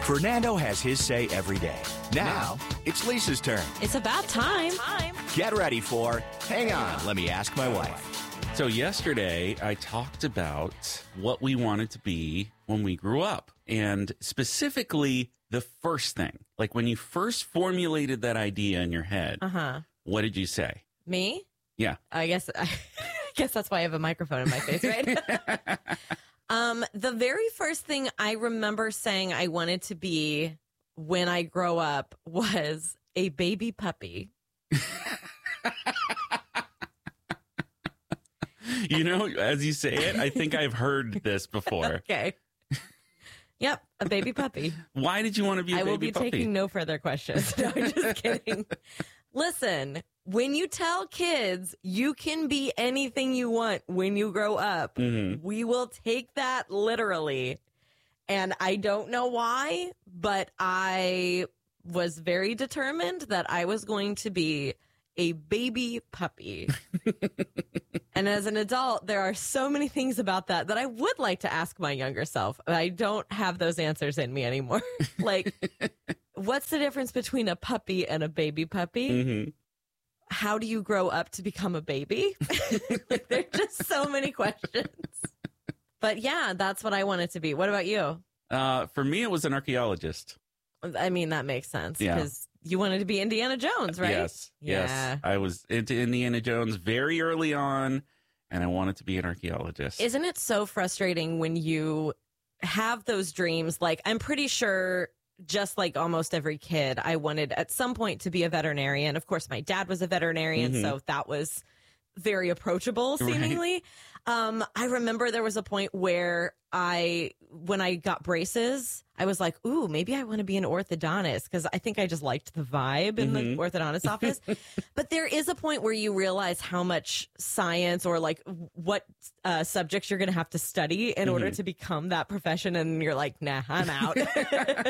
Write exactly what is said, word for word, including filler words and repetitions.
Fernando has his say every day. Now, it's Lisa's turn. It's about time. Get ready for Hang On, Let Me Ask My Wife. So yesterday, I talked about what we wanted to be when we grew up. And specifically, the first thing. Like when you first formulated that idea in your head, Uh-huh. what did you say? Me? Yeah. I guess I guess that's why I have a microphone in my face, right? um, the very first thing I remember saying I wanted to be when I grow up was a baby puppy. You know, as you say it, I think I've heard this before. Okay. Yep, a baby puppy. Why did you want to be a I baby will be puppy? taking no further questions. No, I'm just kidding. Listen, when you tell kids you can be anything you want when you grow up, Mhm. we will take that literally. And I don't know why, but I was very determined that I was going to be a baby puppy. And as an adult, there are so many things about that that I would like to ask my younger self. But I don't have those answers in me anymore. Like, what's the difference between a puppy and a baby puppy? Mhm. How do you grow up to become a baby? Like, there's just so many questions. But yeah, that's what I wanted to be. What about you? Uh, for me, it was an archaeologist. I mean, that makes sense Yeah. because you wanted to be Indiana Jones, right? Yes. Yeah. Yes. I was into Indiana Jones very early on, and I wanted to be an archaeologist. Isn't it so frustrating when you have those dreams? Like, I'm pretty sure, just like almost every kid, I wanted at some point to be a veterinarian. Of course, my dad was a veterinarian, Mhm. so that was very approachable, Right. seemingly. Um, I remember there was a point where I, when I got braces, I was like, ooh, maybe I want to be an orthodontist because I think I just liked the vibe in Mhm. the orthodontist office. But there is a point where you realize how much science or like what uh, subjects you're going to have to study in order Mhm. to become that profession. And you're like, nah, I'm out.